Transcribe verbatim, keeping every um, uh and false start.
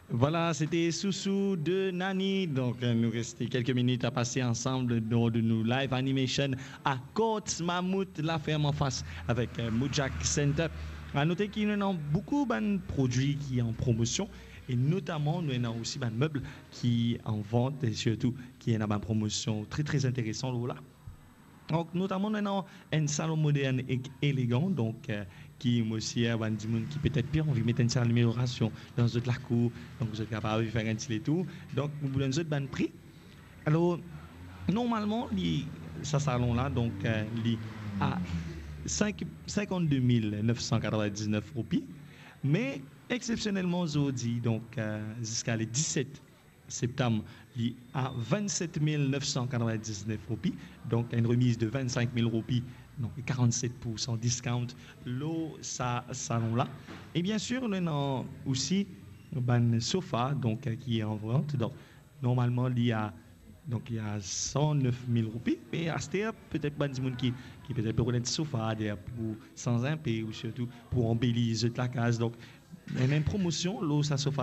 Voilà, c'était Soussou de Nani. Donc, euh, nous restons quelques minutes à passer ensemble dans de nos live animation à Côte Mammouth, la ferme en face avec euh, Moujak Center. À noter qu'il y a beaucoup de produits qui sont en promotion et notamment nous avons aussi des meubles qui en vente et surtout qui sont en promotion très très intéressant là. Donc, notamment, nous avons un salon moderne et élégant, donc, euh, qui aussi a des gens qui peut-être pire, on veut mettre une salle d'amélioration dans toute la cour, donc vous êtes capable de faire un petit et tout. Donc, vous voulez un autre prix. Alors, normalement, li, ce salon-là, donc, euh, li à cinquante-deux mille neuf cent quatre-vingt-dix-neuf roupies, mais exceptionnellement, aujourd'hui, donc, euh, jusqu'à le dix-sept septembre, il est à vingt-sept mille neuf cent quatre-vingt-dix-neuf roupies, donc une remise de vingt-cinq mille roupies, donc quarante-sept pour cent discount, l'eau, ça, salon-là. Et bien sûr, nous avons aussi un sofa donc, qui est en vente. Donc, normalement, il y a, donc, il y a cent neuf mille roupies, mais à ce peut-être pas des gens qui, qui peut-être pour un sofa, pour sans impayé ou surtout pour embellir la case. Donc, il y a une promotion, l'eau, ça sofa